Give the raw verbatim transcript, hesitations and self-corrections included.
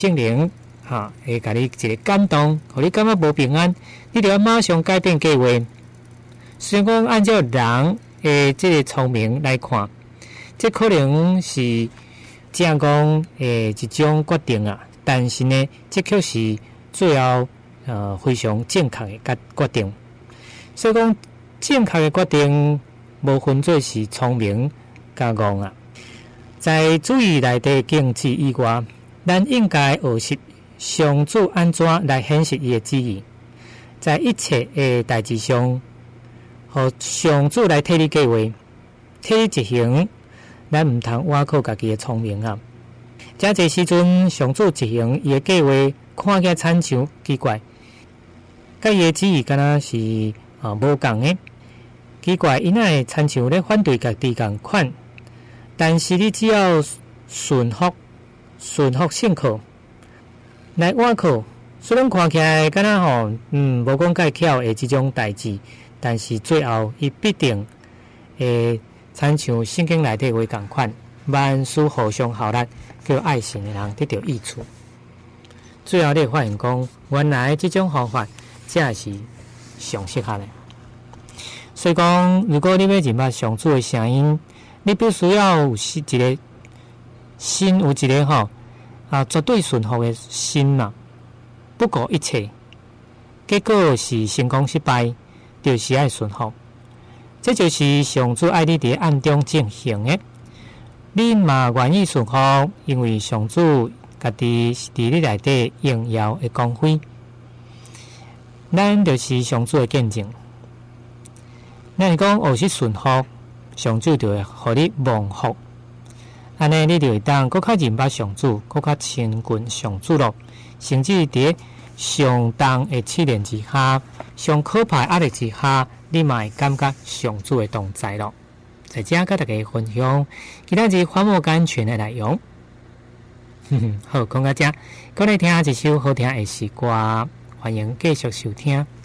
圣灵哈会甲你一个感动，互你感觉无平安，你就要马上改变计划。虽然讲按照人诶这个聪明来看，这可能是正讲诶一种决定啊，但是呢，这却是最后呃非常正确的决决定。所以讲正确的决定，无分做是聪明甲戆啊。在主义内底经济以外，咱应该学习上主安怎来显示伊的旨意，在一切的代志上，互上主来替你计划，替你执行。咱毋通倚靠家己的聪明啊！遮济时阵，上主执行伊的计划，看起来亲像奇怪，甲伊的旨意敢若是啊无共的。奇怪，伊若会亲像咧反对家己共款，但是你只要顺服、顺服信靠来倚靠，虽然看起来敢若吼，嗯，无讲介巧的即种代志，但是最后伊必定会。亲像圣经内底话共款，万事互相效力，叫爱神的人得到益处。最后你会发现讲，原来这种方法才是上适合的。所以讲，如果你要认捌上主的声音，你必须要有一个心，有一个吼啊绝对顺服的心嘛，不顾一切。结果是成功失败，就是爱顺服。这就是上主爱你伫暗中进行的，你嘛愿意顺服，因为上主家己是伫你内底荣耀的光辉，咱就是上主的见证。咱是讲学习顺服，上主就会互你蒙福，安尼你就会当搁较认捌上主，搁较亲近上主咯，甚至伫上重的试炼之下，上可怕压力之下。你嘛会感觉上主的同在咯，在这甲大家分享其他日环保安全的内容。哼哼，好，讲到这，过来听一首好听的诗歌，欢迎继续收听。